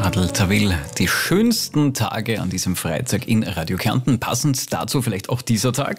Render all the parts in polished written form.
Adel Tawil, die schönsten Tage an diesem Freitag in Radio Kärnten. Passend dazu vielleicht auch dieser Tag.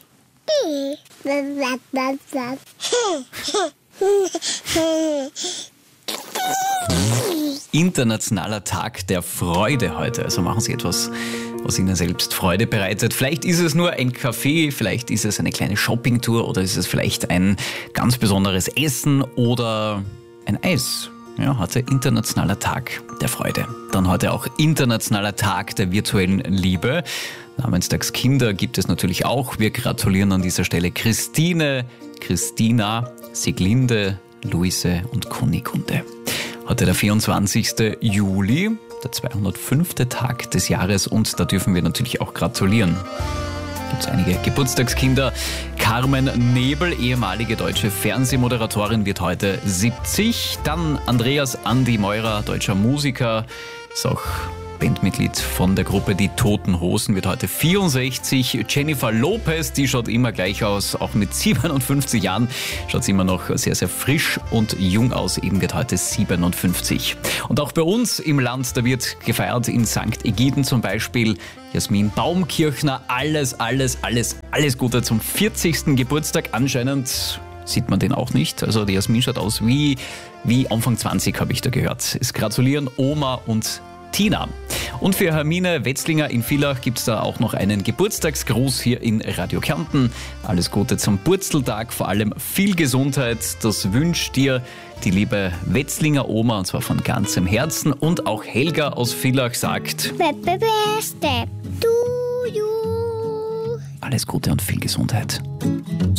Internationaler Tag der Freude heute. Also machen Sie etwas, was Ihnen selbst Freude bereitet. Vielleicht ist es nur ein Kaffee, vielleicht ist es eine kleine Shoppingtour oder ist es vielleicht ein ganz besonderes Essen oder ein Eis. Ja, heute Internationaler Tag der Freude. Dann heute auch Internationaler Tag der virtuellen Liebe. Namenstagskinder gibt es natürlich auch. Wir gratulieren an dieser Stelle Christine, Christina, Siglinde, Luise und Kunigunde. Heute der 24. Juli, der 205. Tag des Jahres und da dürfen wir natürlich auch gratulieren. Gibt es einige Geburtstagskinder. Carmen Nebel, ehemalige deutsche Fernsehmoderatorin, wird heute 70. Dann Andreas Andi Meurer, deutscher Musiker, ist auch Bandmitglied von der Gruppe Die Toten Hosen, wird heute 64. Jennifer Lopez, die schaut immer gleich aus, auch mit 57 Jahren schaut sie immer noch sehr, sehr frisch und jung aus, eben wird heute 57. Und auch bei uns im Land, da wird gefeiert in St. Egiden zum Beispiel. Jasmin Baumkirchner, alles Gute zum 40. Geburtstag. Anscheinend sieht man den auch nicht. Also die Jasmin schaut aus wie Anfang 20, habe ich da gehört. Es gratulieren Oma und Tina. Und für Hermine Wetzlinger in Villach gibt es da auch noch einen Geburtstagsgruß hier in Radio Kärnten. Alles Gute zum Purzeltag, vor allem viel Gesundheit. Das wünscht dir die liebe Wetzlinger Oma und zwar von ganzem Herzen. Und auch Helga aus Villach sagt: Happy birthday to you. Alles Gute und viel Gesundheit.